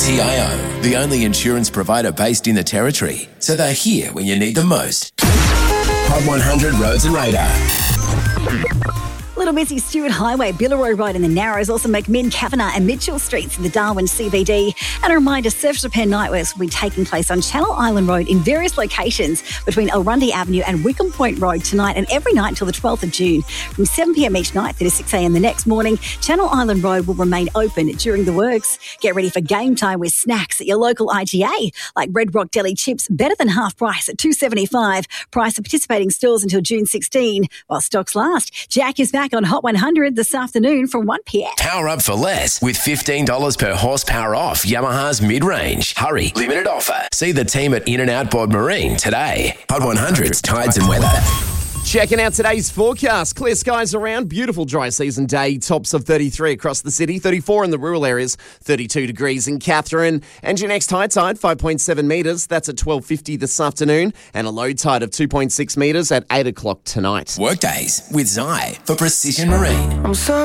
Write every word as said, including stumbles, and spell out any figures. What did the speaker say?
T I O, the only insurance provider based in the Territory, so they're here when you need them most. Hot one hundred Roads and Radar. Little busy Stewart Highway, Billeroi Road in the Narrows, also McMinn, Kavanagh and Mitchell Streets in the Darwin C B D. And a reminder, surf repair night works will be taking place on Channel Island Road in various locations between Elrundy Avenue and Wickham Point Road tonight and every night until the twelfth of June. From seven p m each night through to six a m the next morning, Channel Island Road will remain open during the works. Get ready for game time with snacks at your local I G A, like Red Rock Deli chips, better than half price at two dollars seventy-five. Price of participating stores until June sixteenth, while stocks last. Jack is back on Hot one hundred this afternoon from one p m. Power up for less with fifteen dollars per horsepower off Yamaha's mid-range. Hurry, limited offer. See the team at In and Out Bod Marine today. Hot one hundred's tides and weather. Checking out today's forecast. Clear skies around, beautiful dry season day, tops of thirty-three across the city, thirty-four in the rural areas, thirty-two degrees in Katherine. And your next high tide, five point seven metres, that's at twelve fifty this afternoon, and a low tide of two point six metres at eight o'clock tonight. Workdays with Zai for Precision Marine. I'm so